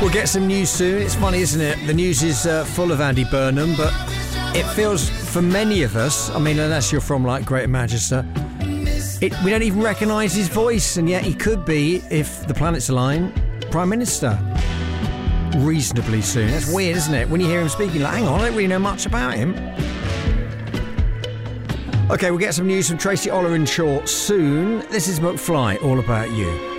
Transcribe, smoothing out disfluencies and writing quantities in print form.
We'll get some news soon. It's funny, isn't it? The news is full of Andy Burnham, but it feels for many of us, I mean, unless you're from like Greater Manchester, we don't even recognise his voice, and yet he could be, if the planets align, Prime Minister reasonably soon. That's weird, isn't it? When you hear him speaking, like, hang on, I don't really know much about him. Okay, we'll get some news from Tracy Oller in short soon. This is McFly, All About You.